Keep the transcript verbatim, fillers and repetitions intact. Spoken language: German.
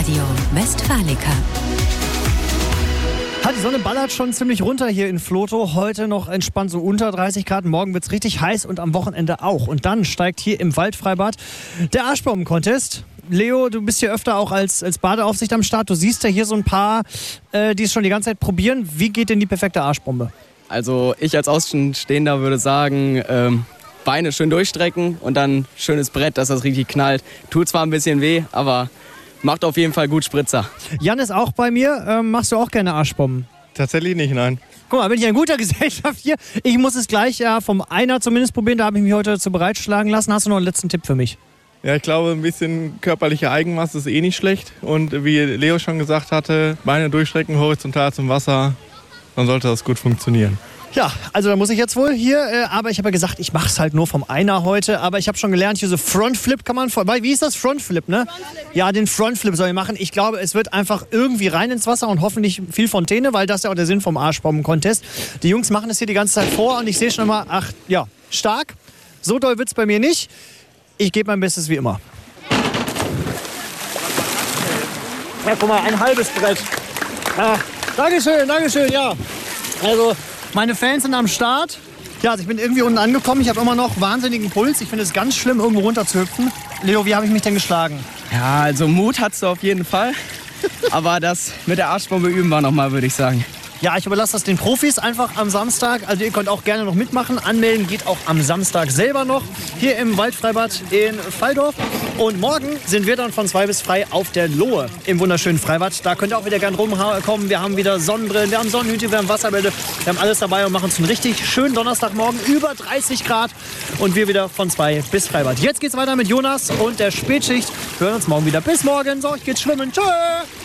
Radio Westfalica. Ha, die Sonne ballert schon ziemlich runter hier in Vlotho. Heute noch entspannt so unter dreißig Grad. Morgen wird es richtig heiß und am Wochenende auch. Und dann steigt hier im Waldfreibad der Arschbomben-Contest. Leo, du bist hier öfter auch als, als Badeaufsicht am Start. Du siehst ja hier so ein paar, äh, die es schon die ganze Zeit probieren. Wie geht denn die perfekte Arschbombe? Also ich als Außenstehender würde sagen, ähm, Beine schön durchstrecken und dann schönes Brett, dass das richtig knallt. Tut zwar ein bisschen weh, aber macht auf jeden Fall gut Spritzer. Jan ist auch bei mir. Ähm, machst du auch gerne Arschbomben? Tatsächlich nicht, nein. Guck mal, bin ich in guter Gesellschaft hier. Ich muss es gleich ja vom Einer zumindest probieren. Da habe ich mich heute dazu bereitschlagen lassen. Hast du noch einen letzten Tipp für mich? Ja, ich glaube, ein bisschen körperliche Eigenmaß ist eh nicht schlecht. Und wie Leo schon gesagt hatte, Beine durchstrecken, horizontal zum Wasser, dann sollte das gut funktionieren. Ja, also da muss ich jetzt wohl hier, äh, aber ich habe ja gesagt, ich mache es halt nur vom Einer heute, aber ich habe schon gelernt, hier so Frontflip kann man, wie ist das? Frontflip, ne? Frontflip. Ja, den Frontflip soll ich machen. Ich glaube, es wird einfach irgendwie rein ins Wasser und hoffentlich viel Fontäne, weil das ist ja auch der Sinn vom Arschbomben-Contest. Die Jungs machen das hier die ganze Zeit vor und ich sehe schon immer, ach ja, stark. So doll wird es bei mir nicht. Ich gebe mein Bestes wie immer. Ja, guck mal, ein halbes Brett. Ah, Dankeschön, Dankeschön, ja. Also, meine Fans sind am Start. Ja, also ich bin irgendwie unten angekommen. Ich habe immer noch wahnsinnigen Puls. Ich finde es ganz schlimm, irgendwo runter zu hüpfen. Leo, wie habe ich mich denn geschlagen? Ja, also Mut hast du auf jeden Fall. Aber das mit der Arschbombe üben wir nochmal, würde ich sagen. Ja, ich überlasse das den Profis einfach am Samstag. Also ihr könnt auch gerne noch mitmachen. Anmelden geht auch am Samstag selber noch. Hier im Waldfreibad in Valdorf. Und morgen sind wir dann von zwei bis frei auf der Lohe im wunderschönen Freibad. Da könnt ihr auch wieder gerne rumkommen. Wir haben wieder Sonnenbrillen, wir haben Sonnenhüte, wir haben Wasserbälle. Wir haben alles dabei und machen es einen richtig schönen Donnerstagmorgen. Über dreißig Grad. Und wir wieder von zwei bis Freibad. Jetzt geht's weiter mit Jonas und der Spätschicht. Wir hören uns morgen wieder. Bis morgen. So, ich geht's schwimmen. Tschö!